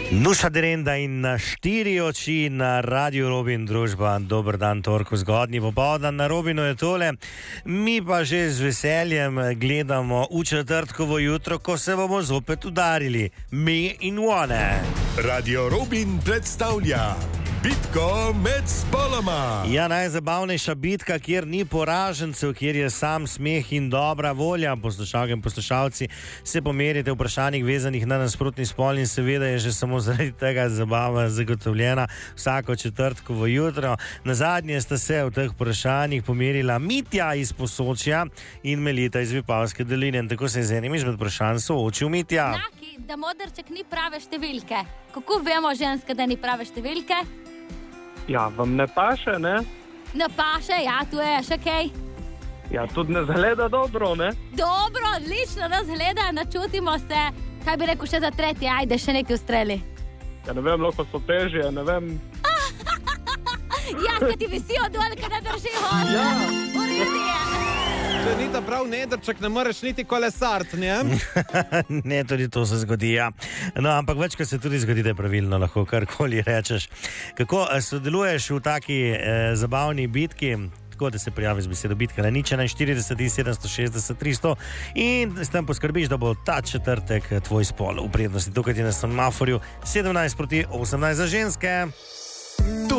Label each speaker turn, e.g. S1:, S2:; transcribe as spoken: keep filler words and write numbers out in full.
S1: Nuša Derenda in na štiri oči na Radio Robin družba. Dober dan, torko zgodnji popoldan. Na Robinu je tole. Mi pa že z veseljem gledamo v četrtkovo jutro, ko se bomo zopet udarili. Me in one.
S2: Radio Robin predstavlja bitko med spoloma.
S1: Ja, najzabavnejša bitka, kjer ni poražencev, kjer je sam smeh in dobra volja. Poslušalke in poslušalci, se pomerite v vprašanjih vezanih na nasprotni spol in seveda je že samo zaradi tega zabava zagotovljena vsako četrtkovo jutro. Nazadnje sta se v teh vprašanjih pomerila Mitja iz Posočja in Melita iz Vipavske doline. In tako se je z enim izmed vprašanj soočil Mitja.
S3: Znaki, da modrček ni prave številke. Kako vemo ženske, da ni prave številke?
S4: Ja, vam ne paše, ne?
S3: Ne paše, ja, tu je še kaj.
S4: Ja, tudi ne zgleda dobro, ne?
S3: Dobro, odlično nas gleda, načutimo se. Kaj bi rekel še za tretje, ajde, še nekaj ustreli.
S4: Ja, ne vem, lahko so težje, ne vem.
S3: Ja, kad ti visijo dol, kad ne drži hod.
S4: Ja.
S3: Uredi je.
S5: Če ni ta prav nedrček, ne moreš niti kolesart, ne?
S1: Ne, tudi to se zgodi, ja. No, ampak večkrat se tudi zgodi, da je pravilno, lahko karkoli rečeš. Kako sodeluješ v taki eh, zabavni bitki? Tako da se prijavi z besedo bitka na nič štirideset sedemsto šestdeset tristo in s tem poskrbiš, da bo ta četrtek tvoj spol v prednosti. Tukaj je na semaforju sedemnajst proti osemnajst za ženske.